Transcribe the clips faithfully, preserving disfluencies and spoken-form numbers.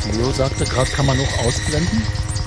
Leo sagte gerade, kann man auch ausblenden.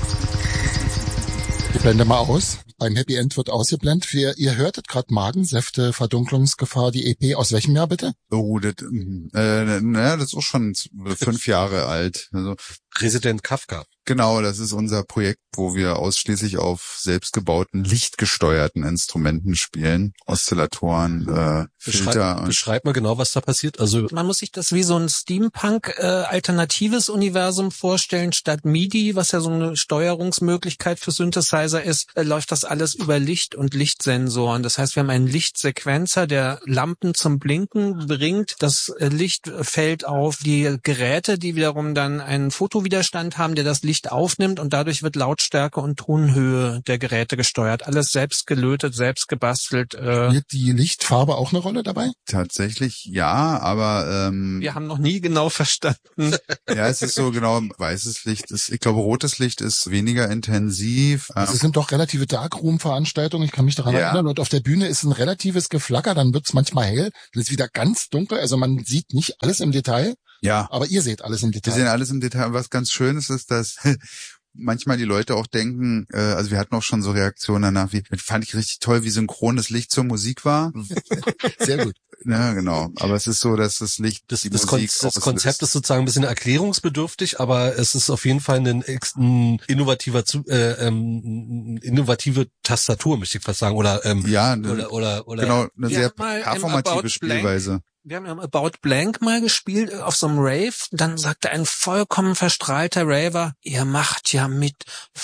Ich blende mal aus. Beim Happy End wird ausgeblendet. Wir, ihr hörtet gerade Magensäfte, Verdunklungsgefahr, die E P. Aus welchem Jahr bitte? Oh, das, äh, naja, das ist auch schon fünf Jahre alt. Also, Resident Kafka. Genau, das ist unser Projekt, wo wir ausschließlich auf selbstgebauten, lichtgesteuerten Instrumenten spielen. Oszillatoren, äh, Filter. Beschreib, beschreib mal genau, was da passiert. Also man muss sich das wie so ein Steampunk-alternatives äh, Universum vorstellen. Statt MIDI, was ja so eine Steuerungsmöglichkeit für Synthesizer ist, äh, läuft das alles über Licht und Lichtsensoren. Das heißt, wir haben einen Lichtsequenzer, der Lampen zum Blinken bringt. Das äh, Licht fällt auf die Geräte, die wiederum dann einen Fotowiderstand haben, der das Licht aufnimmt, und dadurch wird Lautstärke und Tonhöhe der Geräte gesteuert. Alles selbst gelötet, selbst gebastelt. Äh. Spielt die Lichtfarbe auch eine Rolle dabei? Tatsächlich ja, aber ähm, wir haben noch nie genau verstanden. Ja, es ist so genau, weißes Licht ist, ich glaube, rotes Licht ist weniger intensiv. Also es sind doch relative Darkroom-Veranstaltungen, ich kann mich daran ja. erinnern, und auf der Bühne ist ein relatives Geflacker, dann wird's manchmal hell, dann ist wieder ganz dunkel, also man sieht nicht alles im Detail. Ja. Aber ihr seht alles im Detail. Wir sehen alles im Detail. Und was ganz schön ist, ist, dass manchmal die Leute auch denken, äh, also wir hatten auch schon so Reaktionen danach, wie fand ich richtig toll, wie synchron das Licht zur Musik war. Sehr gut. Ja, genau. Aber es ist so, dass das Licht das, die das, Musik Kon- das Konzept ist sozusagen ein bisschen erklärungsbedürftig, aber es ist auf jeden Fall ein, ein innovativer, äh, ähm, innovative Tastatur, möchte ich fast sagen, oder ähm, ja, oder oder oder genau, eine sehr performative Spielweise. Wir haben ja About Blank mal gespielt auf so einem Rave. Dann sagte ein vollkommen verstrahlter Raver, ihr macht ja mit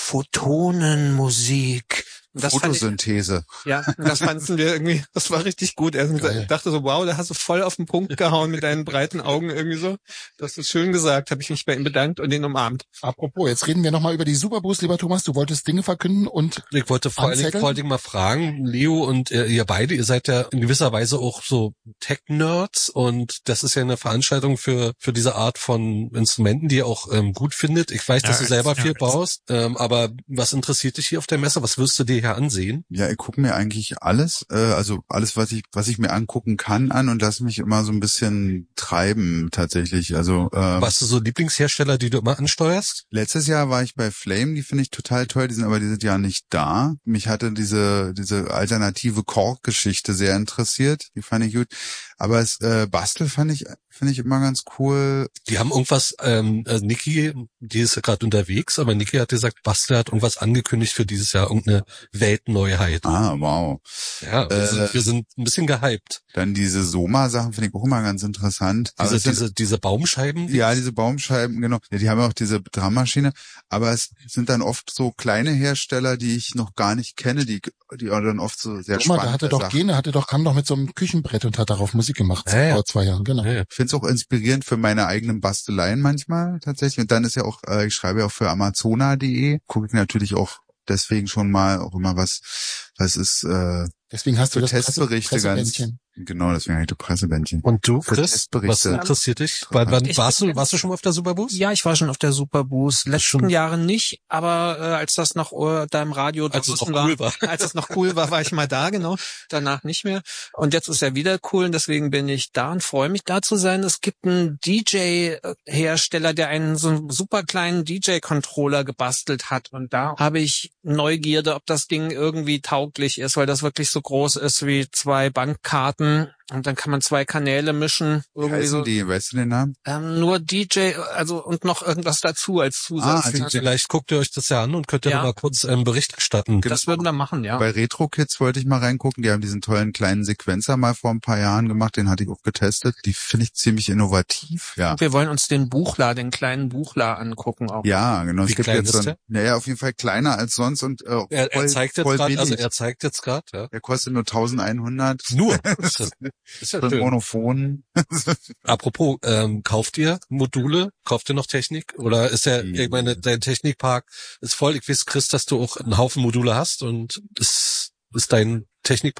Photonenmusik. Das Photosynthese. Ich, ja, das fanden wir irgendwie, das war richtig gut. Er dachte so, wow, da hast du voll auf den Punkt gehauen mit deinen breiten Augen irgendwie so. Das ist schön gesagt, habe ich mich bei ihm bedankt und ihn umarmt. Apropos, jetzt reden wir nochmal über die Superboost, lieber Thomas. Du wolltest Dinge verkünden und ich wollte vor allen Dingen mal fragen, Leo und äh, ihr beide, ihr seid ja in gewisser Weise auch so Tech-Nerds, und das ist ja eine Veranstaltung für für diese Art von Instrumenten, die ihr auch ähm, gut findet. Ich weiß, dass ja, du selber ja, viel baust, ähm, aber was interessiert dich hier auf der Messe? Was wirst du dir hier ansehen? Ja, ich gucke mir eigentlich alles, äh, also alles, was ich was ich mir angucken kann, an, und lass mich immer so ein bisschen treiben tatsächlich. Also ähm, was du so Lieblingshersteller, die du immer ansteuerst? Letztes Jahr war ich bei Flame, die finde ich total toll, die sind aber dieses Jahr nicht da. Mich hatte diese diese alternative Korg-Geschichte sehr interessiert, die fand ich gut. Aber es äh, Bastel fand ich finde ich immer ganz cool. Die haben irgendwas, ähm, also Niki, die ist ja gerade unterwegs, aber Niki hat gesagt, Bastel hat irgendwas angekündigt für dieses Jahr, irgendeine Weltneuheit. Ah, wow. Ja, wir, äh, sind, wir sind ein bisschen gehypt. Dann diese Soma-Sachen finde ich auch immer ganz interessant. Diese, aber diese, diese Baumscheiben? Die ja, diese Baumscheiben, genau. Ja, die haben ja auch diese Drummaschine. Aber es sind dann oft so kleine Hersteller, die ich noch gar nicht kenne, die die dann oft so sehr spannend sind. Der hatte doch Sachen. Gene, hatte doch, kam doch mit so einem Küchenbrett und hat darauf Musik gemacht. Ja, ja. Vor zwei Jahren, genau. Ja, ja. Ich finde es auch inspirierend für meine eigenen Basteleien manchmal tatsächlich. Und dann ist ja auch, äh, ich schreibe ja auch für Amazona punkt de, gucke ich natürlich auch deswegen schon mal auch immer was, was ist, äh, deswegen hast du das Testberichte Presse- ganz, genau, deswegen habe ich das Pressebändchen. Und du, Für Chris, was Testberichte. interessiert dich? Wann, wann Ich- warst du, warst du schon mal auf der Superboost? Ja, ich war schon auf der Superboost. Letzten schon- Jahren nicht, aber äh, als das noch äh, da im Radio Als es draußen noch cool war. als es noch cool war, war ich mal da, genau. Danach nicht mehr. Und jetzt ist er wieder cool, und deswegen bin ich da und freue mich, da zu sein. Es gibt einen D J-Hersteller, der einen so einen super kleinen D J-Controller gebastelt hat, und da habe ich Neugierde, ob das Ding irgendwie tauglich ist, weil das wirklich so groß ist wie zwei Bankkarten. Und dann kann man zwei Kanäle mischen. Wie Irgendwie heißen so. die, weißt du den Namen? Ähm, nur D J, also und noch irgendwas dazu als Zusatz. Ah, Also, Vielleicht guckt ihr euch das ja an und könnt ihr Ja. mal kurz einen Bericht erstatten. das würden wir machen, ja. Bei Retro Kids wollte ich mal reingucken. Die haben diesen tollen kleinen Sequenzer mal vor ein paar Jahren gemacht. Den hatte ich auch getestet. Die finde ich ziemlich innovativ. Ja. Wir wollen uns den Buchler, den kleinen Buchler angucken auch. Ja, genau. Wie Es gibt klein jetzt so ist ein, naja, auf jeden Fall kleiner als sonst und äh, Er, er voll, zeigt jetzt voll gerade, billig. also er zeigt jetzt gerade, ja. Der kostet nur eintausendeinhundert. Nur. Das ist, ist ja Für ein schön. Monophon. Apropos, ähm, kauft ihr Module? Kauft ihr noch Technik? Oder ist der, ich meine, dein Technikpark ist voll. Ich weiß, Chris, dass du auch einen Haufen Module hast, und ist, ist dein Technikpark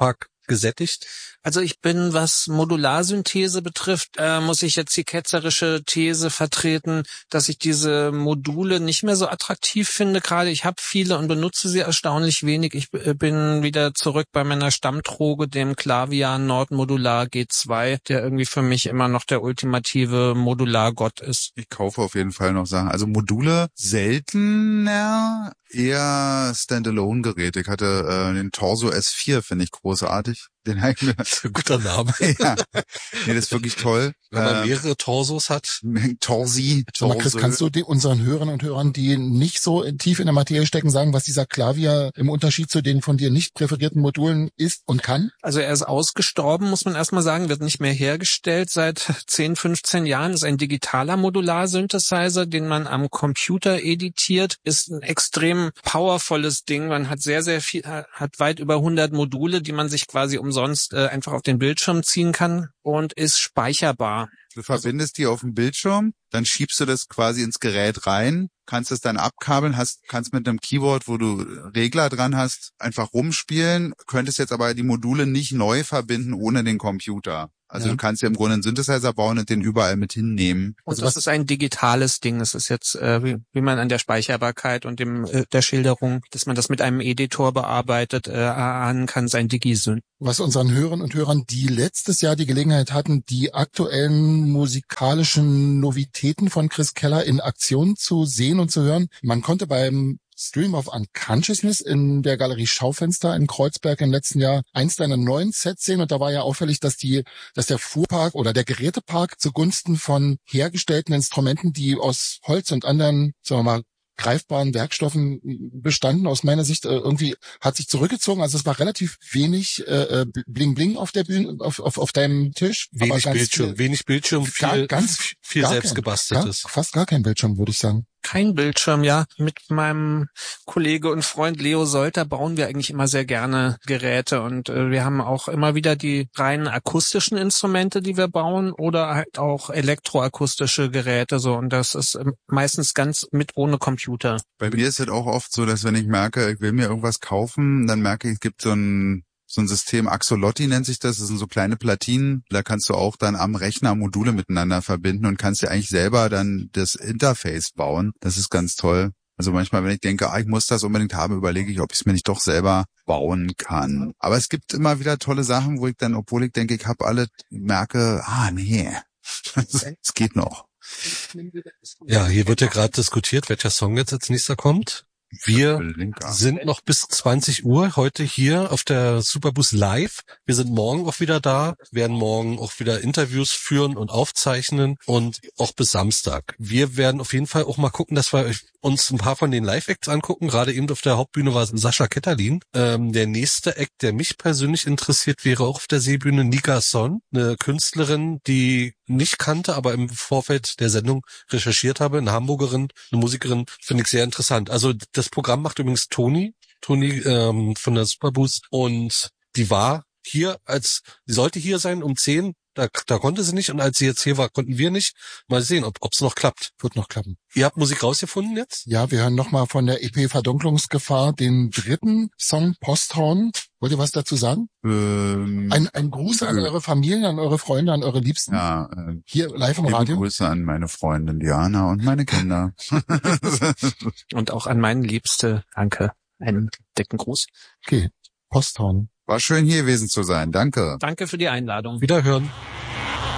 gesättigt? Also ich bin, was Modularsynthese betrifft, äh, muss ich jetzt die ketzerische These vertreten, dass ich diese Module nicht mehr so attraktiv finde. Gerade ich habe viele und benutze sie erstaunlich wenig. Ich äh, bin wieder zurück bei meiner Stammtroge, dem Klavian Nord Modular G zwei, der irgendwie für mich immer noch der ultimative Modulargott ist. Ich kaufe auf jeden Fall noch Sachen. Also Module seltener, eher Standalone-Geräte. Ich hatte äh, den Torso S vier, finde ich großartig. Den habe ich mir... Das ist ein guter Name. Ja, nee, das ist wirklich toll. Wenn man ähm, mehrere Torsos hat. Torsi, Sag mal, Chris, kannst du die, unseren Hörern und Hörern, die nicht so tief in der Materie stecken, sagen, was dieser Klavier im Unterschied zu den von dir nicht präferierten Modulen ist und kann? Also er ist ausgestorben, muss man erstmal sagen, wird nicht mehr hergestellt seit zehn, fünfzehn Jahren. Ist ein digitaler Modularsynthesizer, den man am Computer editiert. Ist ein extrem powervolles Ding. Man hat sehr, sehr viel, hat weit über hundert Module, die man sich quasi umsonst äh, einfach auf den Bildschirm ziehen kann und ist speicherbar. Du verbindest die auf dem Bildschirm, dann schiebst du das quasi ins Gerät rein, kannst es dann abkabeln, hast, kannst mit einem Keyboard, wo du Regler dran hast, einfach rumspielen, könntest jetzt aber die Module nicht neu verbinden ohne den Computer. Also ja. Du kannst ja im Grunde einen Synthesizer bauen und den überall mit hinnehmen. Und also das ist ein digitales Ding. Es ist jetzt, äh, wie, wie man an der Speicherbarkeit und dem äh, der Schilderung, dass man das mit einem Editor bearbeitet, äh, ahnen kann, sein Digi-Synth. Was unseren Hörern und Hörern, die letztes Jahr die Gelegenheit hatten, die aktuellen musikalischen Novitäten von Chris Keller in Aktion zu sehen und zu hören. Man konnte beim Stream of Unconsciousness in der Galerie Schaufenster in Kreuzberg im letzten Jahr eins deiner neuen Sets sehen, und da war ja auffällig, dass die, dass der Fuhrpark oder der Gerätepark zugunsten von hergestellten Instrumenten, die aus Holz und anderen, sagen wir mal, greifbaren Werkstoffen bestanden, aus meiner Sicht äh, irgendwie hat sich zurückgezogen. Also es war relativ wenig äh, Bling Bling auf der Bühne, auf auf, auf deinem Tisch. Wenig aber Bildschirm, viel, wenig Bildschirm, viel, gar, ganz, viel gar selbst kein, gebasteltes. Gar, fast gar kein Bildschirm, würde ich sagen. Kein Bildschirm, ja. Mit meinem Kollege und Freund Leo Solter bauen wir eigentlich immer sehr gerne Geräte, und äh, wir haben auch immer wieder die reinen akustischen Instrumente, die wir bauen, oder halt auch elektroakustische Geräte, so, und das ist äh, meistens ganz mit ohne Computer. Bei mir ist es auch oft so, dass wenn ich merke, ich will mir irgendwas kaufen, dann merke ich, es gibt so ein So ein System, Axolotti nennt sich das, das sind so kleine Platinen, da kannst du auch dann am Rechner Module miteinander verbinden und kannst dir eigentlich selber dann das Interface bauen. Das ist ganz toll. Also manchmal, wenn ich denke, ah, ich muss das unbedingt haben, überlege ich, ob ich es mir nicht doch selber bauen kann. Aber es gibt immer wieder tolle Sachen, wo ich dann, obwohl ich denke, ich habe alle, merke, ah nee, es geht noch. Ja, hier wird ja gerade diskutiert, welcher Song jetzt als nächster kommt. Wir sind noch bis zwanzig Uhr heute hier auf der Superboost Live. Wir sind morgen auch wieder da, werden morgen auch wieder Interviews führen und aufzeichnen, und auch bis Samstag. Wir werden auf jeden Fall auch mal gucken, dass wir uns ein paar von den Live-Acts angucken. Gerade eben auf der Hauptbühne war Sascha Ketterlin. Ähm, der nächste Act, der mich persönlich interessiert, wäre auch auf der Seebühne Nika Son, eine Künstlerin, die nicht kannte, aber im Vorfeld der Sendung recherchiert habe, eine Hamburgerin, eine Musikerin, finde ich sehr interessant. Also das Programm macht übrigens Toni, Toni ähm, von der Superboost, und die war hier, als sie sollte hier sein um zehn, da, da konnte sie nicht, und als sie jetzt hier war, konnten wir nicht. Mal sehen, ob es noch klappt. Wird noch klappen. Ihr habt Musik rausgefunden jetzt? Ja, wir hören nochmal von der E P Verdunklungsgefahr den dritten Song, Posthorn. Wollt ihr was dazu sagen? Ähm, ein, ein Gruß an eure Familien, an eure Freunde, an eure Liebsten. Ja, äh, hier live im liebe Radio. Grüße an meine Freundin Diana und meine Kinder. Und auch an meinen Liebste. Danke. Einen dicken Gruß. Okay, Posthorn. War schön hier gewesen zu sein. Danke. Danke für die Einladung. Wiederhören.